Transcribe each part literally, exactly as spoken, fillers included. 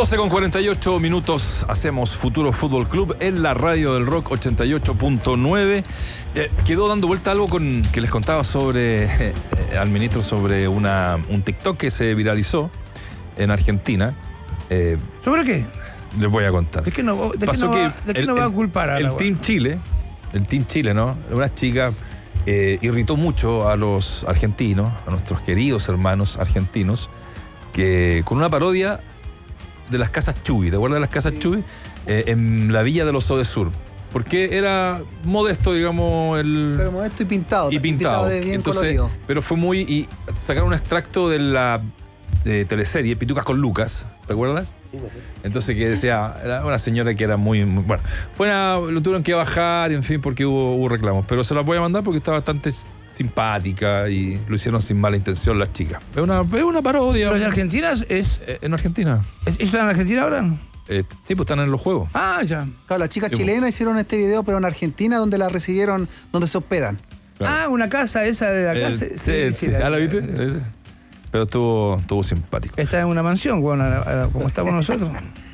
doce con cuarenta y ocho minutos, hacemos Futuro Fútbol Club en la radio del Rock ochenta y ocho punto nueve. Eh, quedó dando vuelta algo con, que les contaba sobre eh, al ministro sobre una, un TikTok que se viralizó en Argentina. Eh, ¿Sobre qué? Les voy a contar. ¿De qué no, de Pasó qué no, va, que de qué el, no va a el, culpar a la el Team Chile, el Team Chile, ¿no? Una chica eh, irritó mucho a los argentinos, a nuestros queridos hermanos argentinos, que con una parodia de las casas Chuy, ¿te acuerdas de las casas sí. Chuy? Eh, en la villa de los Odesur. Porque era modesto, digamos, el... Pero modesto y pintado. Y pintado. pintado de bien Entonces, colorido. pero fue muy... Y sacaron un extracto de la de teleserie Pitucas con Lucas, ¿te acuerdas? Sí, me acuerdo. Entonces que decía, era una señora que era muy... muy bueno, fue una, lo tuvieron que bajar, en fin, porque hubo, hubo reclamos. Pero se las voy a mandar porque está bastante simpática y lo hicieron sin mala intención las chicas. Es una, es una parodia. ¿Los de Argentina es...? Eh, ¿En Argentina? ¿Están en Argentina ahora? Eh, sí, pues están en los juegos. Ah, ya. Claro, las chicas sí, chilenas hicieron este video, pero en Argentina, donde la recibieron, donde se hospedan. Claro. Ah, una casa esa de la eh, casa. Sí, sí, sí, sí. ¿Ah, la viste? Pero estuvo, estuvo simpático. Está en una mansión, bueno, a, a, como estamos nosotros.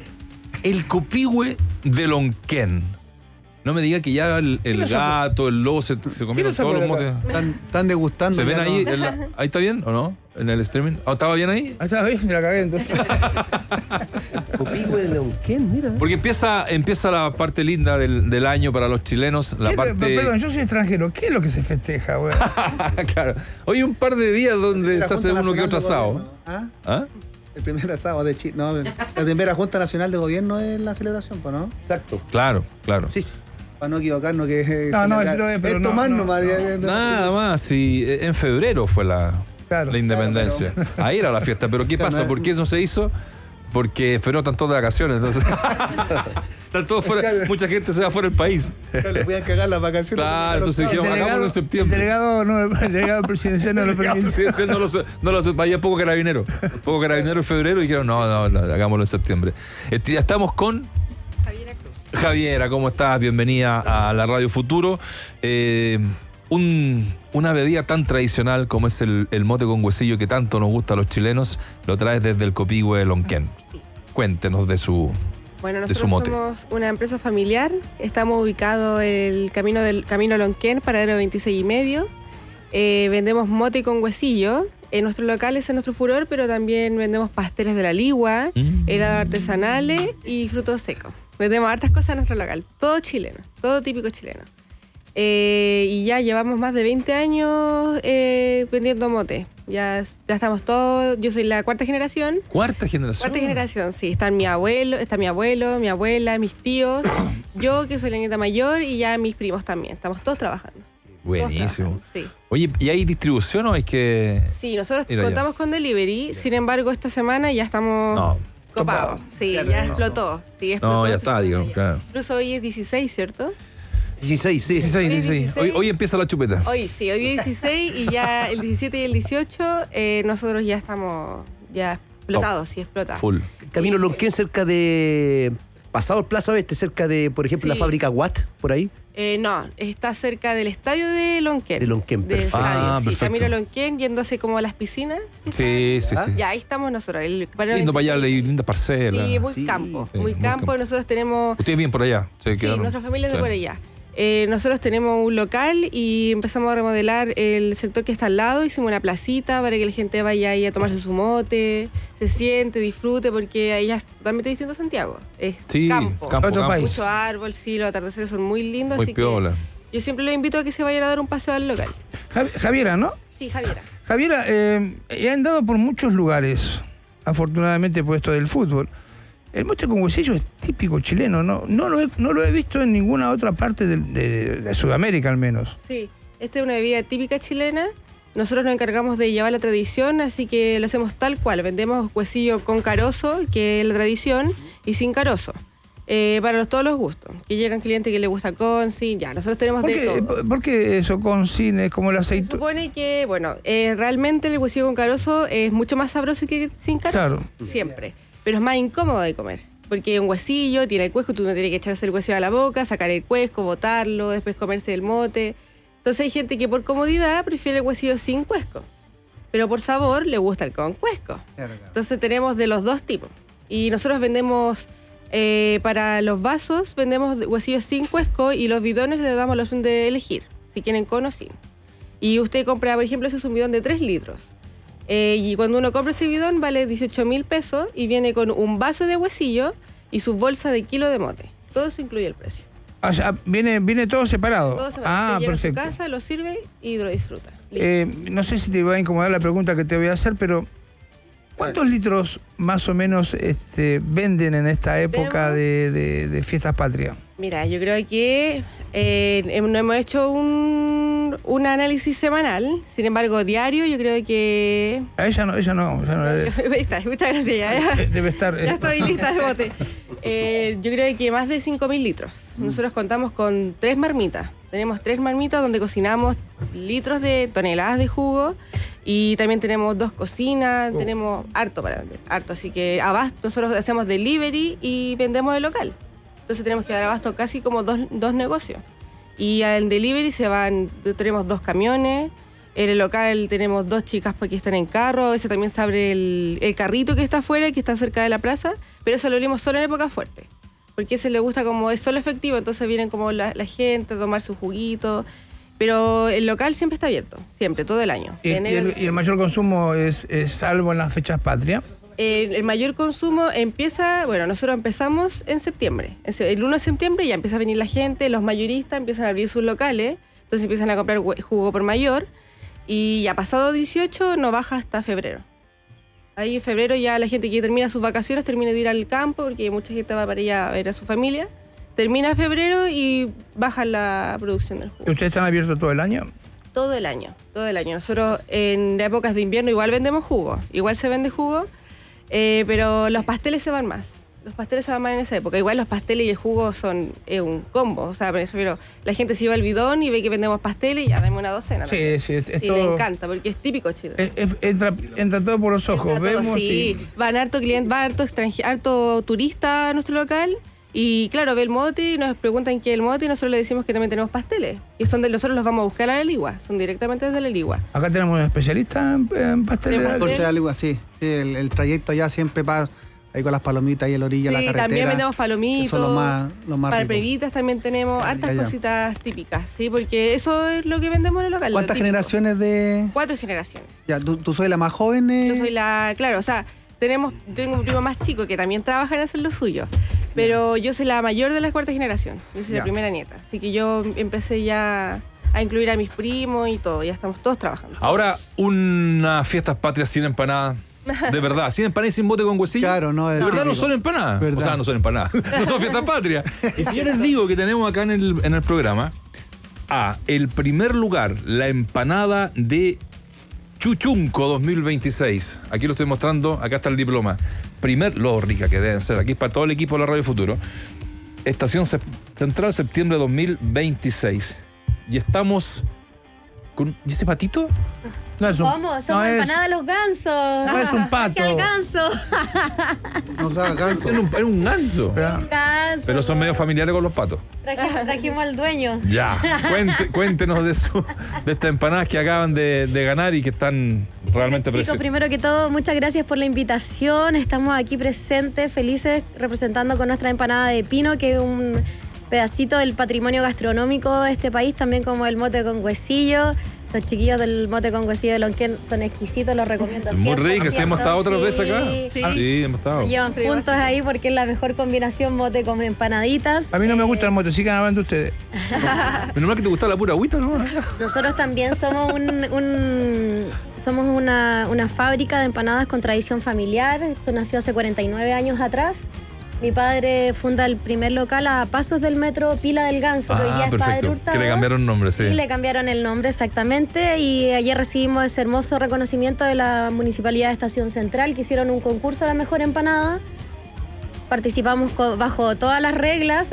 El copihue de Lonquén. No me diga que ya el, el gato, el lobo se, se comieron todos los motes. Están, están degustando. ¿Se ven no. ahí? La, ¿Ahí está bien o no? ¿En el streaming? ¿Oh, ¿Estaba bien ahí? Ah, estaba bien, me la cagué entonces. Copihue de Lonquén, mira. Porque empieza, empieza la parte linda del, del año para los chilenos. La parte... Perdón, yo soy extranjero. ¿Qué es lo que se festeja, güey? Claro. Hoy un par de días donde se hace uno que otro asado. ¿Ah? ¿Ah? El primer asado de Chile. No, la primera Junta Nacional de Gobierno es la celebración, ¿no? Exacto. Claro, claro. Sí, sí. Para no equivocarnos que... No, no, eso lo es, pero Esto no, más no, nomás, no. Nada más, sí. En febrero fue la, claro, la independencia. Claro, pero... Ahí era la fiesta. ¿Pero qué Claro, pasa? no, ¿Por qué no se hizo? Porque en febrero están todos de vacaciones, entonces. Están todos fuera, mucha gente se va fuera del país. Le voy a cagar las vacaciones. Claro, entonces dijeron, hagámoslo en septiembre. El delegado, no, el delegado presidencial no lo permite. No lo, no lo, había poco carabinero. Poco carabinero en febrero y dijeron, no, no, no, hagámoslo en septiembre. Este, ya estamos con Javiera Cruz. Javiera, ¿cómo estás? Bienvenida a la Radio Futuro. Eh, un, una bebida tan tradicional como es el, el mote con huesillo que tanto nos gusta a los chilenos, lo traes desde el Copihue de Lonquén. Sí. Cuéntenos de su Bueno, de su nosotros mote. somos una empresa familiar. Estamos ubicados en el camino del camino Lonquén, paradero veintiséis y medio. Eh, vendemos mote con huesillo. En nuestros locales es nuestro furor, pero también vendemos pasteles de la ligua, Mm. helados artesanales y frutos secos. Vendemos hartas cosas en nuestro local. Todo chileno, todo típico chileno. Eh, y ya llevamos más de veinte años eh, vendiendo mote. Ya, ya estamos todos. Yo soy la cuarta generación. Cuarta generación. Cuarta generación, sí. Están mi abuelo, está mi abuelo, mi abuela, mis tíos, yo que soy la nieta mayor y ya mis primos también. Estamos todos trabajando. Buenísimo. Todos trabajando, sí. Oye, ¿y hay distribución o hay que...? Sí, nosotros Ir allá. contamos con delivery. Sin embargo, esta semana ya estamos No. copados. Sí, Claro, ya no. explotó. Sí, explotó. No, ya Se está, fue digamos, allá. claro. Incluso hoy es dieciséis, ¿cierto? dieciséis, sí. dieciséis, dieciséis. dieciséis. Hoy, hoy empieza la chupeta. Hoy sí, hoy es dieciséis y ya el diecisiete y el dieciocho eh, nosotros ya estamos ya explotados, sí, explotados. Full. Camino Lonquén, cerca de... Pasado el Plaza Oeste, cerca de, por ejemplo, Sí. la fábrica Watt, por ahí. Eh, no, está cerca del estadio de Lonquén. De Lonquén, Del perfecto. estadio, Ah, sí. perfecto. Camino Lonquén, yéndose como a las piscinas. Sí, sí, sí. Ya, ahí estamos nosotros. El, Lindo para allá, hay linda parcela. Sí, muy Sí. campo. Sí, muy muy campo. campo. Nosotros tenemos... Ustedes viven por allá. Se Sí, quedaron- nuestra familia es de sí. por allá. Eh, nosotros tenemos un local y empezamos a remodelar el sector que está al lado. Hicimos una placita para que la gente vaya ahí a tomarse su mote, se siente, disfrute, porque ahí es totalmente distinto a Santiago. Es Sí, campo. campo, Otro campo. país. Mucho árbol, sí, los atardeceres son muy lindos. Muy así que piola. yo siempre los invito a que se vayan a dar un paseo al local. Javi- Javiera, ¿no? Sí, Javiera. Javiera, eh, he andado por muchos lugares, afortunadamente por esto del fútbol. El mote con huesillo es típico chileno, ¿no? No lo he, no lo he visto en ninguna otra parte de, de- de Sudamérica, al menos. Sí, esta es una bebida típica chilena. Nosotros nos encargamos de llevar la tradición, así que lo hacemos tal cual. Vendemos huesillo con carozo, que es la tradición, y sin carozo. Eh, para los, todos los gustos. Que llegan clientes que les gusta con, sin, ya. Nosotros tenemos ¿Por de qué, todo. por- por qué eso con cine, como el Se aceite? supone que, bueno, eh, realmente el huesillo con carozo es mucho más sabroso que sin carozo. Claro. Siempre. Pero es más incómodo de comer. Porque un huesillo tiene el cuesco, tú no tienes que echarse el huesillo a la boca, sacar el cuesco, botarlo, después comerse el mote. Entonces hay gente que por comodidad prefiere el huesillo sin cuesco. Pero por sabor le gusta el con cuesco. Entonces tenemos de los dos tipos. Y nosotros vendemos, eh, para los vasos, vendemos huesillos sin cuesco y los bidones le damos la opción de elegir, si quieren con o sin. Y usted compra, por ejemplo, ese es un bidón de tres litros. Eh, y cuando uno compra ese bidón vale dieciocho mil pesos y viene con un vaso de huesillo y su bolsa de kilo de mote. Todo eso incluye el precio. O sea, viene, viene todo separado. Todo separado. Ah, Usted llega perfecto. a su casa, lo sirve y lo disfruta. Eh, no sé si te va a incomodar la pregunta que te voy a hacer, pero ¿cuántos litros más o menos este, venden en esta época de, de, de fiestas patrias? Mira, yo creo que eh, no hemos hecho un, un análisis semanal, sin embargo, diario, yo creo que... A ella no, ella no. Ella no la de- Ahí está, muchas gracias. Ya, ya. Debe estar. Ya estoy lista de bote. Eh, yo creo que más de cinco mil litros. Nosotros contamos con tres marmitas. Tenemos tres marmitas donde cocinamos litros de toneladas de jugo y también tenemos dos cocinas, Oh. tenemos harto para vender, harto. Así que abasto, nosotros hacemos delivery y vendemos de local. Entonces tenemos que dar abasto casi como dos, dos negocios. Y al delivery se van, tenemos dos camiones. En el local tenemos dos chicas que están en carro. A veces también se abre el, el carrito que está afuera, que está cerca de la plaza. Pero eso lo abrimos solo en época fuerte. Porque ese le gusta como es solo efectivo. Entonces vienen como la, la gente a tomar su juguito. Pero el local siempre está abierto. Siempre, todo el año. ¿Y, y Enero- el, y el mayor consumo es, es salvo en las fechas patrias? El, el mayor consumo empieza, bueno, nosotros empezamos en septiembre. En se- El uno de septiembre ya empieza a venir la gente, los mayoristas empiezan a abrir sus locales, entonces empiezan a comprar hue- jugo por mayor y ya pasado dieciocho no baja hasta febrero. Ahí en febrero ya la gente que termina sus vacaciones termina de ir al campo porque mucha gente va para allá a ver a su familia. Termina febrero y baja la producción del jugo. ¿Y ustedes están abiertos todo el año? Todo el año, todo el año. Nosotros en épocas de invierno igual vendemos jugo, igual se vende jugo. Eh, pero los pasteles se van más. Los pasteles se van más en esa época. Igual los pasteles y el jugo son eh, un combo. O sea, pero la gente se lleva el bidón y ve que vendemos pasteles y ya dame una docena. ¿no? Sí, sí, es, es Sí, todo. le encanta porque es típico chileno. es- es- entra, entra todo por los ojos. Entra todo, Vemos sí. y. Van harto cliente, va harto extranjero, harto turista a nuestro local. Y claro, ve el mote y nos preguntan qué es el mote y nosotros le decimos que también tenemos pasteles. Y son de nosotros los vamos a buscar a la Ligua. Son directamente desde la Ligua. Acá tenemos un especialista en, en pasteles. Tenemos- Por ser algo así. Sí, el, el trayecto allá siempre pasa ahí con las palomitas ahí a la orilla de la Sí, carretera. también vendemos que palomitos. son los más, los más ricos. Palperitas también tenemos, Ya, hartas ya. cositas típicas, ¿sí? Porque eso es lo que vendemos en el local. lo ¿Cuántas típico. generaciones de...? Cuatro generaciones. Ya, ¿tú, tú soy la más joven? eh? Yo soy la... Claro, o sea, tenemos, tengo un primo más chico que también trabaja en hacer lo suyo. Pero yo soy la mayor de la cuarta generación. Yo soy Ya. la primera nieta. Así que yo empecé ya a incluir a mis primos y todo. Ya estamos todos trabajando. Ahora, unas fiestas patrias sin empanada. De verdad, sin empanada y sin bote con huesillo. Claro, no, es De verdad no típico. son empanadas. Verdad. O sea, no son empanadas. No son fiestas patrias. Y si yo les digo que tenemos acá en el, en el programa, a el primer lugar, la empanada de Chuchunco dos mil veintiséis. Aquí lo estoy mostrando, acá está el diploma. Primer, lo rica que deben ser. Aquí es para todo el equipo de la Radio Futuro. Estación Sep- Central, septiembre dos mil veintiséis. Y estamos con... ¿Y ese patito? No es un, ¿Cómo? Somos no es, empanadas los gansos. no es un pato. Traje al ganso. No se haga ganso. Era un, era un ganso. Pero- Ganso. Pero son medio familiares con los patos. Trajimos, trajimos al dueño. Ya, Cuente- cuéntenos de, su, de estas empanadas que acaban de, de ganar y que están realmente Chicos, preciosas. primero que todo, muchas gracias por la invitación. Estamos aquí presentes, felices, representando con nuestra empanada de pino, que es un pedacito del patrimonio gastronómico de este país, también como el mote con huesillo. Los chiquillos del mote con huesillo de Lonquén son exquisitos, los recomiendo. Muy ricas, cien por ciento. hemos estado otras Sí. veces acá. Sí. Ah, sí, hemos estado. Llevan Sí, juntos básico. ahí porque es la mejor combinación mote con empanaditas. A mí no me Eh, gusta el mote, sigan hablando ustedes. Menos mal que te gusta la pura agüita, ¿no? Nosotros también somos un, un- somos una, una fábrica de empanadas con tradición familiar. Esto nació hace cuarenta y nueve años atrás. Mi padre funda el primer local a pasos del metro Pila del Ganso, que hoy día Ah, es Padre perfecto. Hurtado. Que le cambiaron nombre, sí. Y le cambiaron el nombre exactamente. Y ayer recibimos ese hermoso reconocimiento de la Municipalidad de Estación Central, que hicieron un concurso a la mejor empanada. Participamos co- bajo todas las reglas.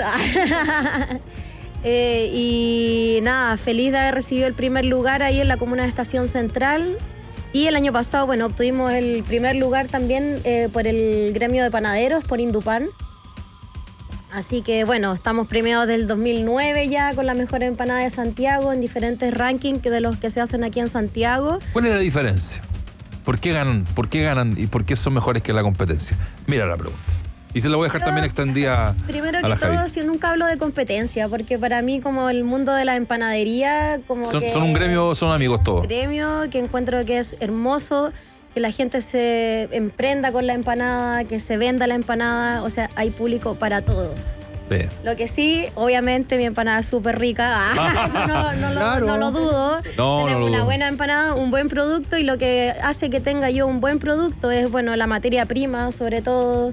Eh, y nada, feliz de haber recibido el primer lugar ahí en la comuna de Estación Central. Y el año pasado, bueno, obtuvimos el primer lugar también eh, por el gremio de panaderos, por Indupan. Así que bueno, estamos premiados del dos mil nueve ya con la mejor empanada de Santiago en diferentes rankings de los que se hacen aquí en Santiago. ¿Cuál es la diferencia? ¿Por qué ganan? ¿Por qué ganan? ¿Y por qué son mejores que la competencia? Mira la pregunta. Y se la voy a dejar Pero, también extendida Primero a que la todo, Javi. si nunca hablo de competencia, porque para mí como el mundo de la empanadería, como Son, que son un gremio, son amigos todos. gremio que encuentro que es hermoso, que la gente se emprenda con la empanada, que se venda la empanada, o sea, hay público para todos. Sí. Lo que sí, obviamente mi empanada es súper rica, ah, eso no, no lo, Claro. no lo dudo. No, no Tenemos lo una dudo. buena empanada, un buen producto, y lo que hace que tenga yo un buen producto es, bueno, la materia prima, sobre todo.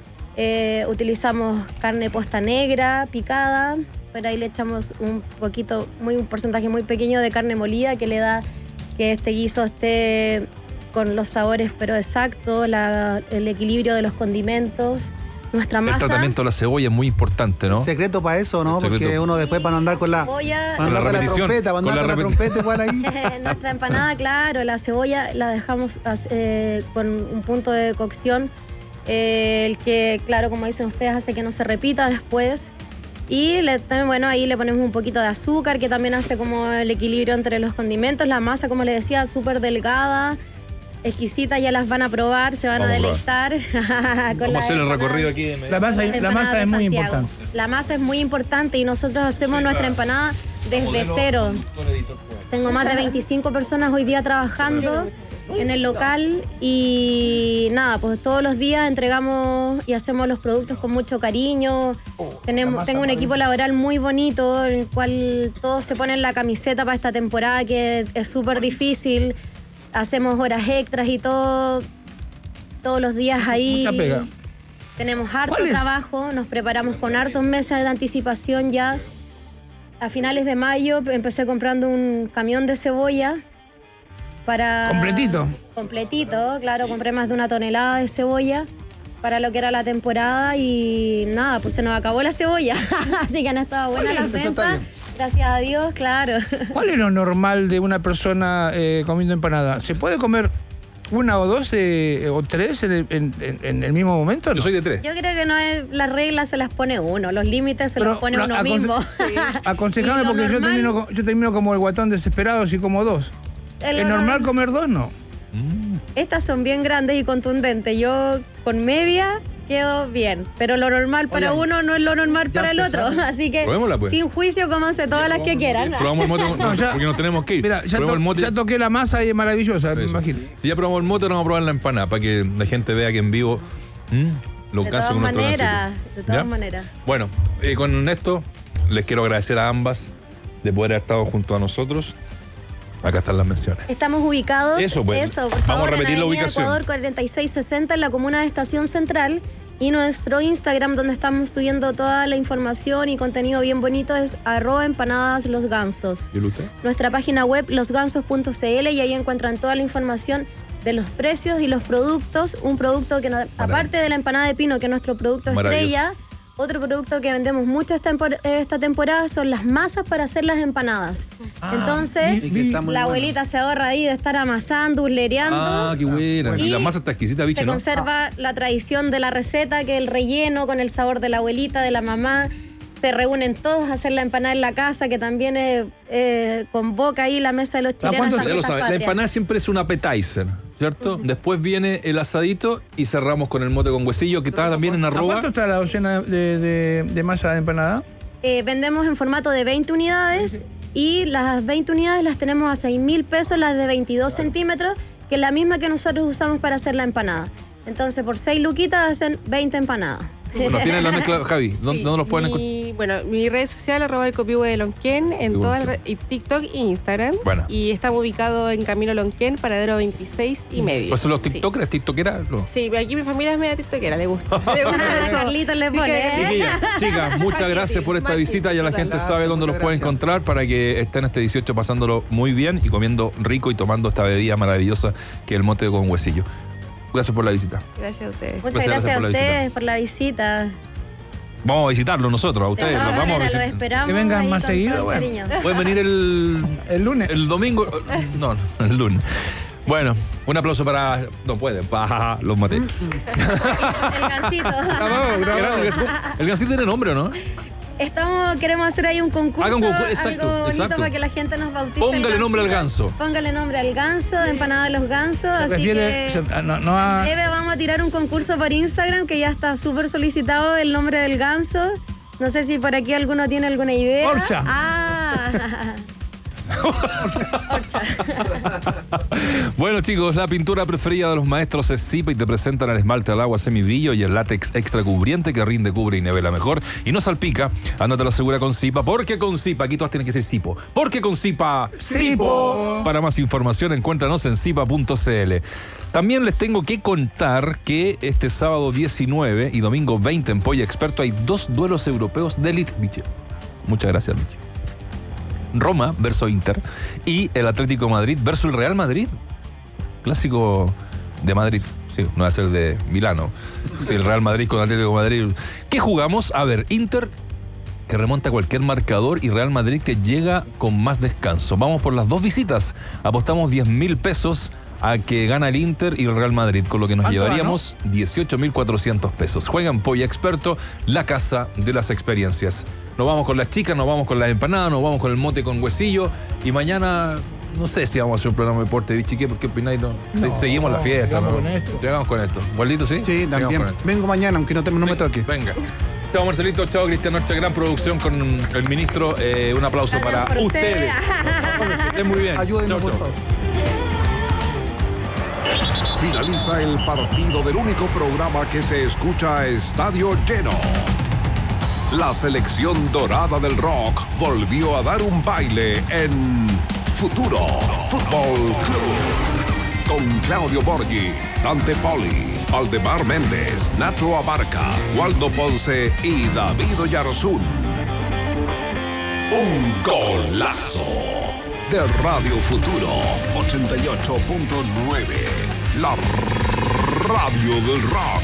Eh, utilizamos carne posta negra, picada, pero ahí le echamos un poquito, muy un porcentaje muy pequeño de carne molida que le da que este guiso esté con los sabores pero exactos, la- el equilibrio de los condimentos. Nuestra El masa. tratamiento de la cebolla es muy importante, ¿no? Secreto para eso, ¿no? El secreto. Porque uno después para no andar con la, Cebolla. para andar Con la con la repetición, trompeta, para con andar la con la repeti- trompeta igual ahí. Nuestra empanada, claro, la cebolla la dejamos eh, con un punto de cocción, eh, el que, claro, como dicen ustedes, hace que no se repita después. Y le, también, bueno, ahí le ponemos un poquito de azúcar, que también hace como el equilibrio entre los condimentos. La masa, como les decía, súper delgada, exquisita, ya las van a probar, se van Vamos a a probar. deleitar. con Vamos la a hacer el empanada. recorrido aquí. de- La masa, la Empanada masa de es muy Santiago. importante. La masa es muy importante y nosotros hacemos nuestra empanada desde cero. Tengo más de veinticinco personas hoy día trabajando en el local y nada, pues todos los días entregamos y hacemos los productos con mucho cariño. Tenemos, tengo un equipo laboral muy bonito, en el cual todos se ponen la camiseta para esta temporada que es súper difícil. Hacemos horas extras y todo, todos los días ahí. Mucha pega. Tenemos harto ¿Cuál es? trabajo, nos preparamos con hartos meses de anticipación ya. A finales de mayo empecé comprando un camión de cebolla para... Completito. Completito, claro, compré más de una tonelada de cebolla para lo que era la temporada y nada, pues se nos acabó la cebolla, así que han estado buenas las Eso está ventas. bien. Gracias a Dios, claro. ¿Cuál es lo normal de una persona eh, comiendo empanada? ¿Se puede comer una o dos eh, o tres en el, en- en- en el mismo momento? Yo ¿no? soy de tres. Yo creo que no es, las reglas se las pone uno, los límites se Pero, los pone no, uno aconse- mismo. Aconsejame Y lo porque yo normal- termino, co- yo termino como el guatón desesperado si como dos. El ¿Es normal comer dos? No. Estas son bien grandes y contundentes. Yo con media quedo bien, pero lo normal para Oye, uno no es lo normal ya para el otro. empezamos. Así que Probémosla, pues. sin juicio, cómanse todas las que quieran. Probamos el mote No, ya- porque nos tenemos que ir. Mira, ya, Probamos to- el mote. ya toqué la masa y es maravillosa, me Eso. imagino. Si ya probamos el mote, ahora vamos a probar la empanada para que la gente vea que en vivo ¿m? los De casos todas con nuestro maneras, gansito. de todas ¿Ya? maneras. Bueno, eh, con esto les quiero agradecer a ambas de poder haber estado junto a nosotros. Acá están las menciones. Estamos ubicados, Eso, pues. por Vamos a favor, repetir en la Avenida ubicación. Ecuador cuarenta y seis sesenta en la comuna de Estación Central, y nuestro Instagram donde estamos subiendo toda la información y contenido bien bonito es arroba empanadas los gansos. ¿Y el usted? Nuestra página web losgansos punto c l y ahí encuentran toda la información de los precios y los productos. Un producto que, no- aparte de la empanada de pino, que es nuestro producto Maravilloso. estrella, otro producto que vendemos mucho esta, tempor- esta temporada son las masas para hacer las empanadas. Entonces, Y que está muy la bueno. abuelita se ahorra ahí de estar amasando, huslereando. Ah, qué buena. Y Y la masa está exquisita, bicho, Se ¿no? conserva la tradición de la receta, que el relleno con el sabor de la abuelita, de la mamá. Se reúnen todos a hacer la empanada en la casa, que también eh, eh, convoca ahí la mesa de los chilenos. cuánto- a Ya lo fiestas saben, la patrias. empanada siempre es un appetizer, ¿cierto? Después viene el asadito y cerramos con el mote con huesillo, que está también en ¿A arroba. cuánto está la docena de, de- de masa de empanada? Eh, vendemos en formato de veinte unidades y las veinte unidades las tenemos a seis mil pesos, las de veintidós centímetros, que es la misma que nosotros usamos para hacer la empanada. Entonces, por seis luquitas hacen veinte empanadas. Bueno, tienen la mezcla, Javi. ¿Dónde, Sí, dónde los pueden encontrar? mi, Bueno, mi red social, arroba el copihue de Lonquén, en Qué todas bonito. las re- y TikTok e Instagram. Bueno. Y estamos ubicados en Camino Lonquén, paradero veintiséis y medio. Pues los Sí. tiktokers, tiktokeras. Los... Sí, aquí mi familia es media tiktokera, le gusta. Le gusta Ah, eso. Carlitos le Así pone, que- ¿eh? Chiquillas, chicas, muchas Marketing, gracias por esta marketing, visita. Ya la total. gente Gracias, sabe dónde los muchas puede gracias. encontrar para que estén este dieciocho pasándolo muy bien y comiendo rico y tomando esta bebida maravillosa que es el mote con huesillo. Gracias por la visita. Gracias a ustedes. Muchas Gracias, gracias, gracias por a la ustedes por la visita. Vamos a visitarlo nosotros, a De ustedes. todas Los vamos a maneras, los visitar. esperamos. Que vengan ahí más con seguido, todo el bueno. cariño. Pueden venir el, El lunes. el domingo. No, no, el lunes. Bueno, un aplauso para. No pueden, para los maté. El gansito. Bravo, bravo. El gansito tiene nombre, ¿o no? Estamos, queremos hacer ahí un concurso. Haga un concurso, exacto, algo bonito exacto. para que la gente nos bautice. Póngale nombre al ganso. Póngale nombre al ganso, de empanada de los gansos. Así Prefiere, que se- no, no a- Eve, vamos a tirar un concurso por Instagram que ya está súper solicitado el nombre del ganso. No sé si por aquí alguno tiene alguna idea. Orcha. Ah. Orcha. Bueno, chicos, la pintura preferida de los maestros es Zipa y te presentan el esmalte al agua semibrillo y el látex extra cubriente que rinde, cubre y nivela mejor y no salpica. Ándate la segura con Zipa, porque con Zipa, aquí todas tienen que ser Zipo, porque con Zipa, Zipo. Para más información, encuéntranos en zipa punto c l. También les tengo que contar que este sábado diecinueve y domingo veinte en Polla Experto hay dos duelos europeos de elite, Michi. Muchas gracias, Michi. Roma versus Inter y el Atlético de Madrid versus el Real Madrid. Clásico de Madrid. Sí, no va a ser de Milano. Sí, el Real Madrid con Atlético de Madrid. ¿Qué jugamos? A ver, Inter que remonta cualquier marcador y Real Madrid que llega con más descanso. Vamos por las dos visitas. Apostamos diez mil pesos a que gana el Inter y el Real Madrid, con lo que nos ¿Cuánto llevaríamos dieciocho mil cuatrocientos pesos. Juegan Polla Experto, la casa de las experiencias. Nos vamos con las chicas, nos vamos con las empanadas, nos vamos con el mote con huesillo y mañana no sé si vamos a hacer un programa de deporte. ¿Qué, qué opináis? No? Se- No, seguimos la fiesta. sigamos ¿no? con esto. Llegamos con esto. ¿Gualdito, sí? Sí, Sigamos también. con esto. Vengo mañana, aunque no, te- no me toque. Venga. Chao Marcelito, chao Cristian Noche, gran producción con el ministro. Eh, un aplauso Gracias para por ustedes. ustedes. Que estén muy bien. Ayúdenme, Chao, por chao. favor. Finaliza el partido del único programa que se escucha a estadio lleno. La selección dorada del rock volvió a dar un baile en Futuro Fútbol Club. Con Claudio Borghi, Dante Poli, Aldemar Méndez, Nacho Abarca, Waldo Ponce y David Oyarzún. Un golazo de Radio Futuro ochenta y ocho punto nueve. La radio del rock.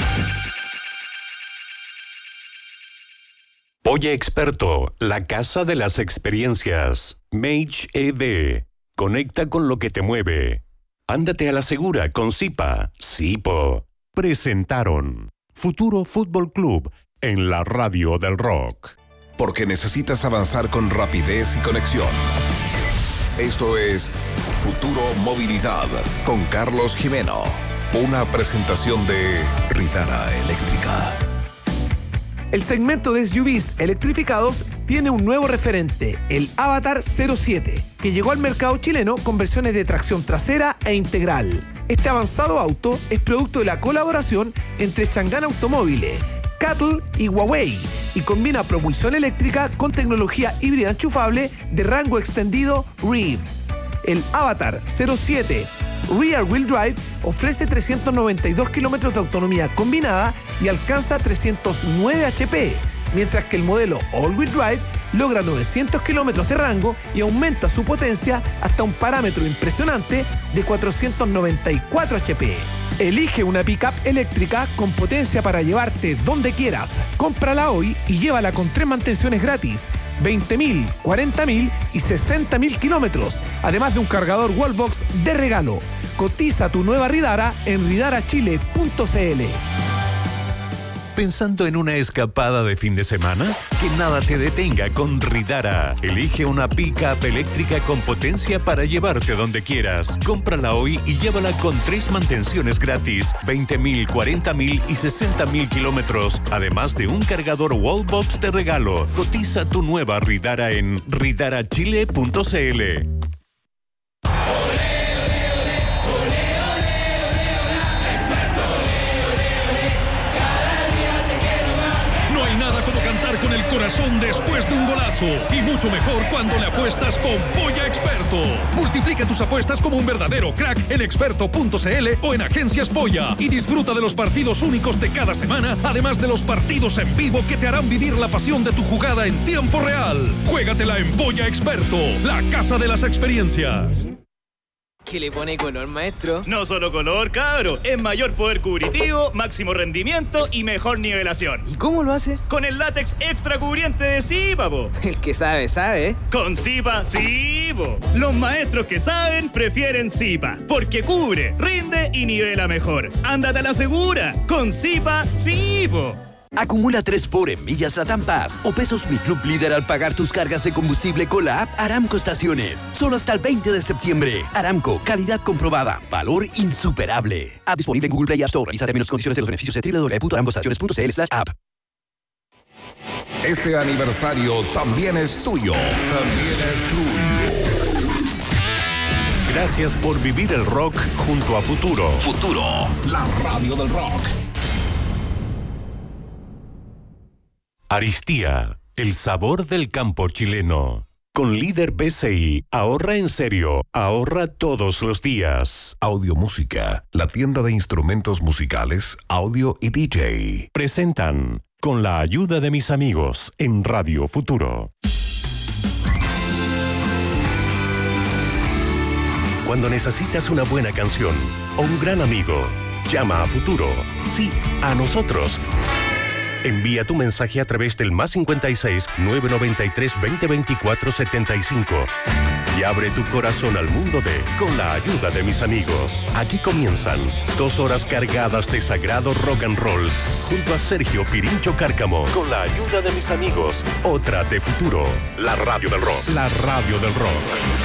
Polla Experto, la casa de las experiencias. Mage E D. Conecta con lo que te mueve. Ándate a la segura con Zipa. Zipo. Presentaron Futuro Fútbol Club en la radio del rock. Porque necesitas avanzar con rapidez y conexión. Esto es Futuro Movilidad con Carlos Jimeno. Una presentación de Ridara Eléctrica. El segmento de S U Vs electrificados tiene un nuevo referente, el Avatar cero siete, que llegó al mercado chileno con versiones de tracción trasera e integral. Este avanzado auto es producto de la colaboración entre Chang'an Automóviles, Cattle y Huawei y combina propulsión eléctrica con tecnología híbrida enchufable de rango extendido R E E V. El Avatar cero siete Rear Wheel Drive ofrece trescientos noventa y dos kilómetros de autonomía combinada y alcanza trescientos nueve H P, mientras que el modelo All Wheel Drive logra novecientos kilómetros de rango y aumenta su potencia hasta un parámetro impresionante de cuatrocientos noventa y cuatro H P. Elige una pickup eléctrica con potencia para llevarte donde quieras. Cómprala hoy y llévala con tres mantenciones gratis, veinte mil, cuarenta mil y sesenta mil kilómetros, además de un cargador Wallbox de regalo. Cotiza tu nueva Ridara en ridara chile punto c l. ¿Pensando en una escapada de fin de semana? Que nada te detenga con Ridara. Elige una pick-up eléctrica con potencia para llevarte donde quieras. Cómprala hoy y llévala con tres mantenciones gratis, veinte mil, cuarenta mil y sesenta mil kilómetros, además de un cargador Wallbox de regalo. Cotiza tu nueva Ridara en ridara chile punto c l. No hay nada como cantar con el corazón después de un golazo. Y mucho mejor cuando le apuestas con Polla Experto. Multiplica tus apuestas como un verdadero crack en experto punto c l o en Agencias Polla. Y disfruta de los partidos únicos de cada semana, además de los partidos en vivo que te harán vivir la pasión de tu jugada en tiempo real. Juégatela en Polla Experto, la casa de las experiencias. ¿Qué le pone color, maestro? No solo color, cabro. Es mayor poder cubritivo, máximo rendimiento y mejor nivelación. ¿Y cómo lo hace? Con el látex extra cubriente de Zipa, po. El que sabe, sabe. Con Zipa, sí, po. Los maestros que saben prefieren Zipa, porque cubre, rinde y nivela mejor. Ándate a la segura. Con Zipa, sí, po. Acumula tres por en millas Latam Pass o pesos Mi Club Líder al pagar tus cargas de combustible con la app Aramco Estaciones. Solo hasta el veinte de septiembre. Aramco, calidad comprobada, valor insuperable. App disponible en Google Play y App Store. Revisa términos y condiciones de los beneficios de doble u doble u doble u punto aramcoestaciones punto c l slash app. Este aniversario también es tuyo. También es tuyo. Gracias por vivir el rock junto a Futuro. Futuro, la radio del rock. Aristía, el sabor del campo chileno. Con Líder B C I, ahorra en serio, ahorra todos los días. Audio Música, la tienda de instrumentos musicales, audio y D J. Presentan Con la ayuda de mis amigos en Radio Futuro. Cuando necesitas una buena canción o un gran amigo, llama a Futuro. Sí, a nosotros. Envía tu mensaje a través del más cincuenta y seis, novecientos noventa y tres, veinte veinticuatro, setenta y cinco y abre tu corazón al mundo de Con la ayuda de mis amigos. Aquí comienzan dos horas cargadas de sagrado rock and roll junto a Sergio Pirincho Cárcamo. Con la ayuda de mis amigos, otra de Futuro, la radio del rock. La radio del rock.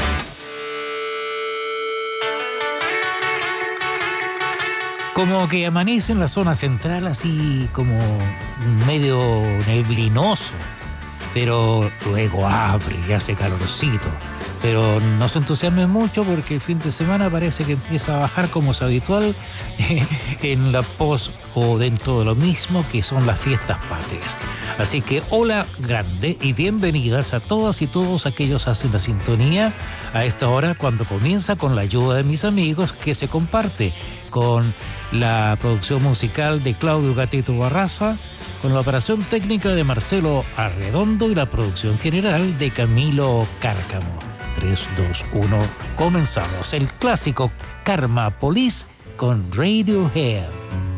Como que amanece en la zona central así como medio neblinoso, pero luego abre y hace calorcito. Pero no se entusiasmen mucho porque el fin de semana parece que empieza a bajar como es habitual en la pos o dentro de lo mismo que son las fiestas patrias. Así que hola grande y bienvenidas a todas y todos aquellos que hacen la sintonía a esta hora cuando comienza Con la ayuda de mis amigos, que se comparte con la producción musical de Claudio Gatito Barraza, con la operación técnica de Marcelo Arredondo y la producción general de Camilo Cárcamo. tres, dos, uno, comenzamos. El clásico Karma Police con Radiohead.